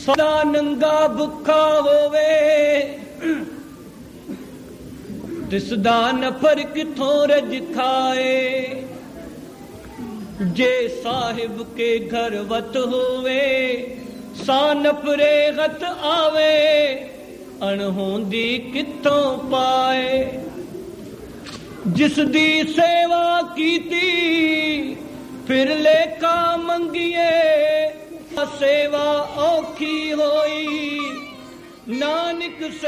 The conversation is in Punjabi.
ਸਦਾ ਨੰਗਾ ਭੁੱਖਾ ਹੋਵੇ, ਦਿਸਦਾ ਨਫਰ ਕਿਥੋਂ ਰਜ ਖਾਏ। ਜੇ ਸਾਹਿਬ ਕੇ ਘਰ ਵਤ ਹੋਵੇ, ਸਾ ਨਫਰੇ ਗਤ ਆਵੇ, ਅਣਹੋਂਦੀ ਕਿੱਥੋਂ ਪਾਏ। ਜਿਸ ਦੀ ਸੇਵਾ ਕੀਤੀ ਫਿਰ ਲੇਖਾ ਮੰਗੀਏ, ਸੇਵਾ ਔਖੀ ਹੋਈ ਨਾਨਕ